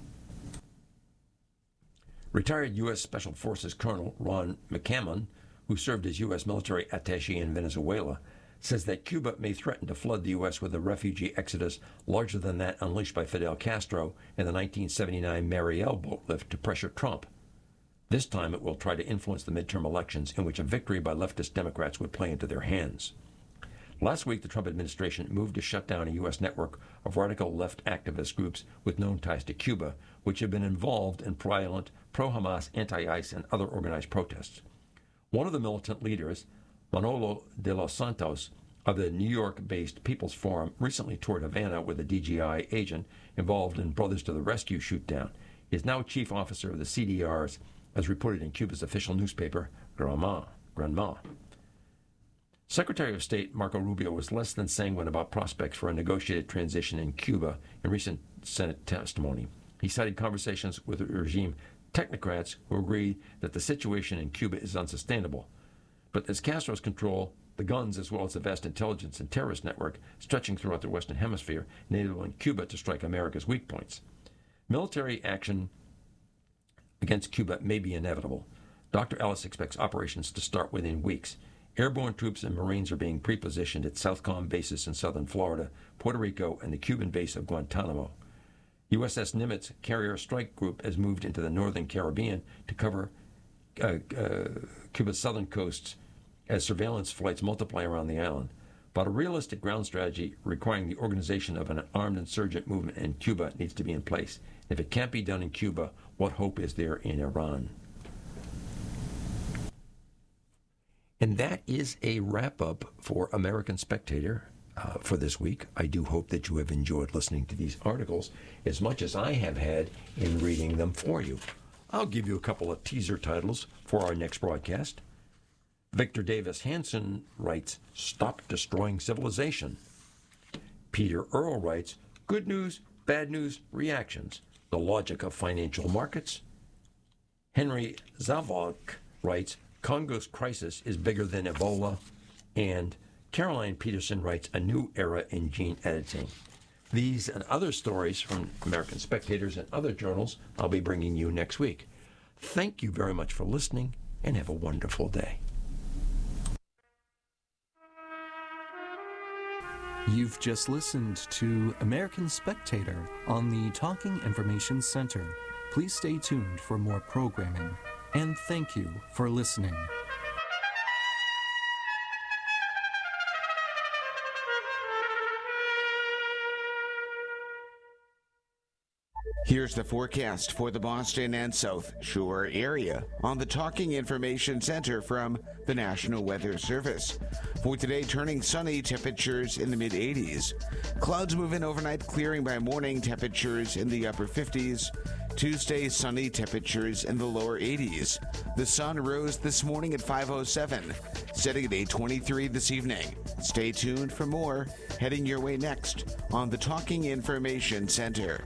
Retired U.S. Special Forces Colonel Ron McCammon, who served as U.S. military attaché in Venezuela, says that Cuba may threaten to flood the U.S. with a refugee exodus larger than that unleashed by Fidel Castro in the 1979 Mariel boat lift to pressure Trump. This time it will try to influence the midterm elections, in which a victory by leftist Democrats would play into their hands. Last week, the Trump administration moved to shut down a U.S. network of radical left activist groups with known ties to Cuba, which have been involved in violent pro-Hamas, anti-ICE, and other organized protests. One of the militant leaders, Manolo de los Santos, of the New York-based People's Forum, recently toured Havana with a DGI agent involved in Brothers to the Rescue shootdown. He is now chief officer of the CDRs, as reported in Cuba's official newspaper, Granma. Secretary of State Marco Rubio was less than sanguine about prospects for a negotiated transition in Cuba in recent Senate testimony. He cited conversations with regime technocrats who agree that the situation in Cuba is unsustainable. But as Castro's control the guns as well as the vast intelligence and terrorist network stretching throughout the Western Hemisphere, enabling Cuba to strike America's weak points. Military action against Cuba may be inevitable. Dr. Ellis expects operations to start within weeks. Airborne troops and Marines are being pre-positioned at Southcom bases in southern Florida, Puerto Rico, and the Cuban base of Guantanamo. USS Nimitz carrier strike group has moved into the northern Caribbean to cover Cuba's southern coasts as surveillance flights multiply around the island. But a realistic ground strategy requiring the organization of an armed insurgent movement in Cuba needs to be in place. If it can't be done in Cuba, what hope is there in Iran? And that is a wrap-up for American Spectator for this week. I do hope that you have enjoyed listening to these articles as much as I have had in reading them for you. I'll give you a couple of teaser titles for our next broadcast. Victor Davis Hanson writes, "Stop Destroying Civilization." Peter Earle writes, "Good news, bad news, reactions. The Logic of Financial Markets." Henry Zavok writes, "Congo's crisis is bigger than Ebola." And Caroline Peterson writes, "A new era in gene editing." These and other stories from American Spectators and other journals I'll be bringing you next week. Thank you very much for listening, and have a wonderful day. You've just listened to American Spectator on the Talking Information Center. Please stay tuned for more programming, and thank you for listening. Here's the forecast for the Boston and South Shore area on the Talking Information Center from the National Weather Service. For today, turning sunny, temperatures in the mid-80s. Clouds move in overnight, clearing by morning, temperatures in the upper 50s. Tuesday, sunny, temperatures in the lower 80s. The sun rose this morning at 5:07, setting at 8:23 this evening. Stay tuned for more, heading your way next on the Talking Information Center.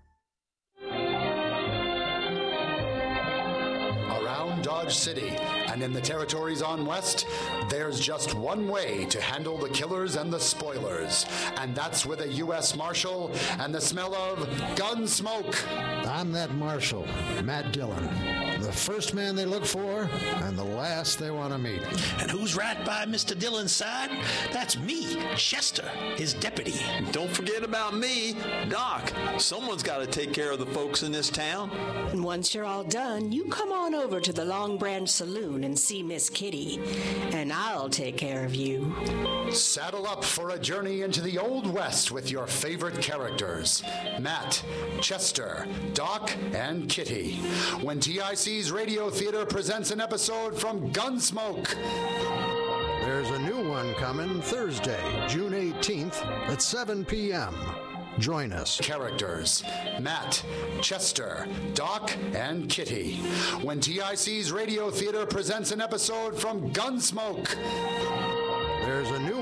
Dodge City And in the territories on West, there's just one way to handle the killers and the spoilers, and that's with a U.S. Marshal and the smell of gun smoke. I'm that Marshal, Matt Dillon. The first man they look for and the last they want to meet. And who's right by Mr. Dillon's side? That's me, Chester, his deputy. Don't forget about me, Doc. Someone's got to take care of the folks in this town. And once you're all done, you come on over to the Long Branch Saloon and see Miss Kitty, and I'll take care of you. Saddle up for a journey into the Old West with your favorite characters, Matt, Chester, Doc, and Kitty, when TIC's Radio Theater presents an episode from Gunsmoke. There's a new one coming Thursday, June 18th at 7 p.m. Join us. Characters, Matt, Chester, Doc, and Kitty, when TIC's Radio Theater presents an episode from Gunsmoke. There's a new